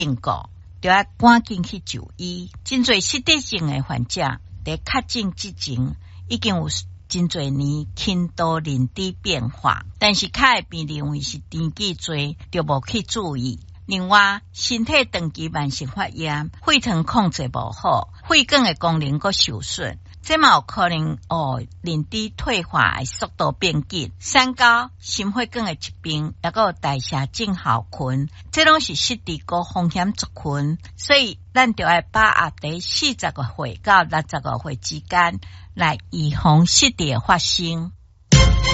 警告，就要赶紧去就医。真侪失智症的患者在确诊之前已经有真侪年轻度认知变化，但是较会被认为是年纪多，就无去注意。另外，身体长期慢性发炎，血糖控制无好，血管的功能阁受损，这嘛有可能认知退化的速度变紧。三高、心血管的疾病，也有代谢症候群，这拢是失智高风险族群，所以咱就要把握在40个岁到60个岁之间来预防失智的发生。